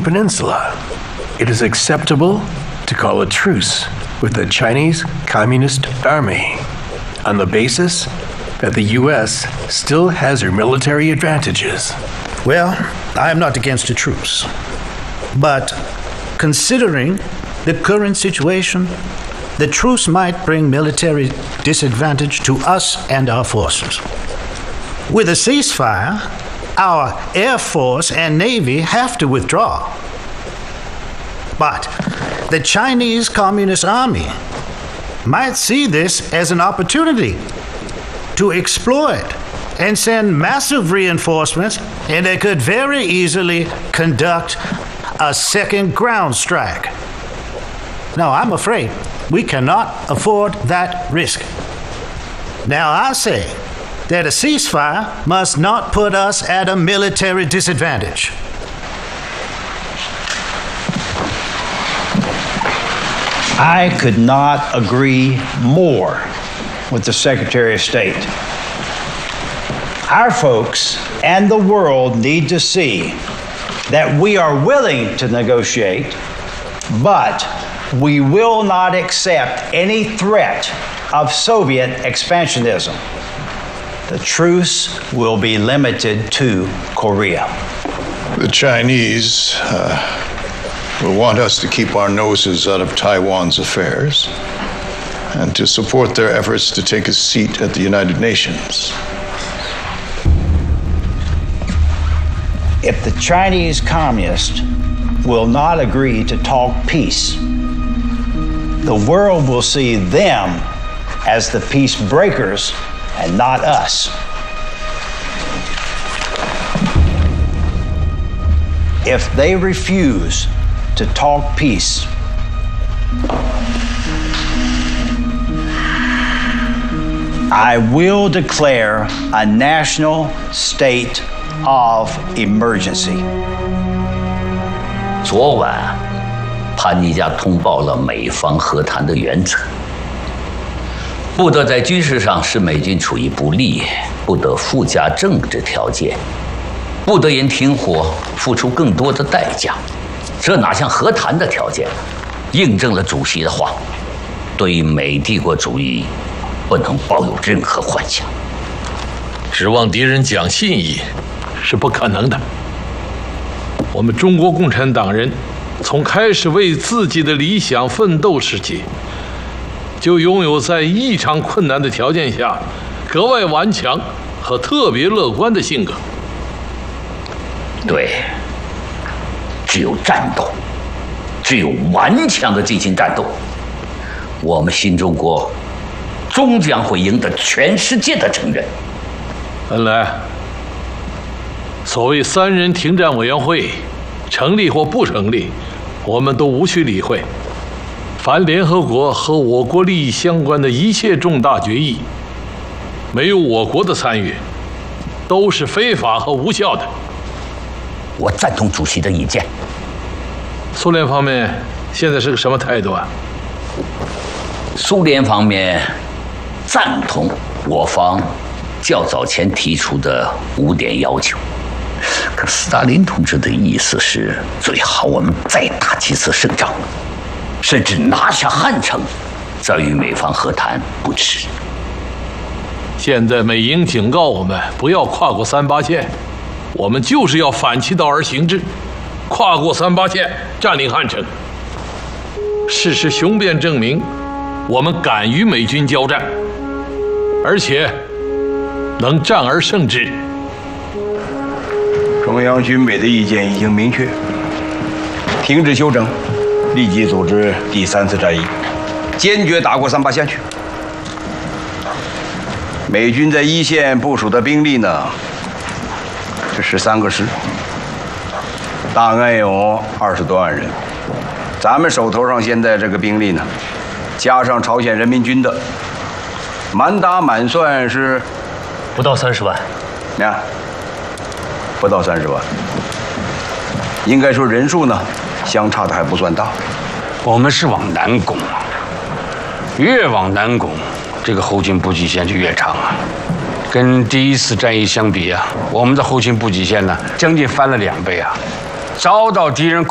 Peninsula, it is acceptable to call a truce with the Chinese Communist Army on the basis that the U.S. still has her military advantages. Well, I am not against a truce. But considering the current situation, the truce might bring military disadvantage to us and our forces. With a ceasefire, our Air Force and Navy have to withdraw. But the Chinese Communist Army might see this as an opportunity to exploit and send massive reinforcements, and they could very easily conduct a second ground strike. Now, I'm afraid we cannot afford that risk. Now, I say that a ceasefire must not put us at a military disadvantage. I could not agree more with the Secretary of State. Our folks and the world need to see that we are willing to negotiate, but we will not accept any threat of Soviet expansionism. The truce will be limited to Korea. The Chinese will want us to keep our noses out of Taiwan's affairs and to support their efforts to take a seat at the United Nations. If the Chinese Communists will not agree to talk peace, the world will see them as the peace breakers and not us. If they refuse to talk peace, I will declare a national state of emergency. 昨晚，潘尼加通报了美方和谈的原则：不得在军事上使美军处于不利，不得附加政治条件，不得因停火付出更多的代价。这哪像和谈的条件？印证了主席的话：对于美帝国主义，不能抱有任何幻想。 指望敌人讲信义是不可能的。我们中国共产党人从开始为自己的理想奋斗时期，就拥有在异常困难的条件下格外顽强和特别乐观的性格。 对，只有战斗，只有顽强的进行战斗，我们新中国终将会赢得全世界的承认。 恩来，所谓3人停战委员会成立或不成立，我们都无需理会。凡联合国和我国利益相关的一切重大决议，没有我国的参与，都是非法和无效的。 我赞同主席的意见。 苏联方面现在是个什么态度啊？ 苏联方面赞同我方较早前提出的5点要求，可斯大林同志的意思是，最好我们再打几次胜仗，甚至拿下汉城，再与美方和谈不迟。 现在美英警告我们不要跨过38线，我们就是要反其道而行之，跨过38线，占领汉城。事实雄辩证明，我们敢与美军交战，而且能战而胜之。 中央军委的意见已经明确，停止休整，立即组织第3次战役，坚决打过38线去。美军在一线部署的兵力呢，是13个师，大概有20多万人。咱们手头上现在这个兵力呢，加上朝鲜人民军的，满打满算是不到30万。 你看，不到30万，应该说人数呢，相差的还不算大。 我们是往南攻，越往南攻，这个后勤补给线就越长啊。跟第1次战役相比啊，我们的后勤补给线呢，将近翻了2倍啊。遭到敌人